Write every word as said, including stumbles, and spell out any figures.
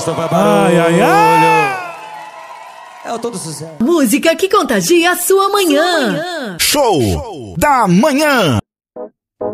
gosta, vai barulho. Ai, ai, ai. É o todo sucesso. Música que contagia a sua manhã. Show da manhã.